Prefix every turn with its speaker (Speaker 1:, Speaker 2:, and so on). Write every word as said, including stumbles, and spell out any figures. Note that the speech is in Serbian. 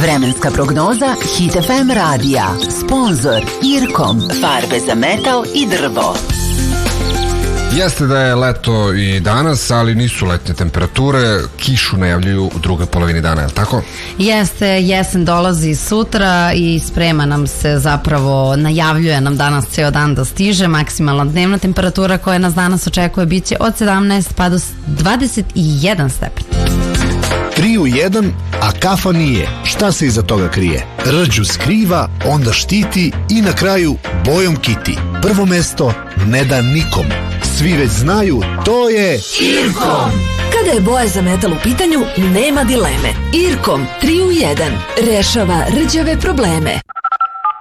Speaker 1: Vremenska prognoza Hit F M radija. Sponzor Irkom. Farbe za metal i drvo.
Speaker 2: Jeste da je leto i danas, ali nisu letnje temperature. Kišu najavljuju u drugoj polovini dana, je li tako?
Speaker 3: Jeste, jesen dolazi sutra i sprema nam se, zapravo najavljuje nam danas ceo dan da stiže. Maksimalna dnevna temperatura koja nas danas očekuje biće od sedamnaest pa do dvadeset jedan stepen.
Speaker 4: Tri u jedan, a kafa nije. Šta se iza toga krije? Rđu skriva, onda štiti i na kraju bojom kiti. Prvo mesto ne da nikom. Svi već znaju, to je
Speaker 5: Irkom. Kada je boja za metal u pitanju, nema dileme. Irkom tri u jedan rešava rđave probleme.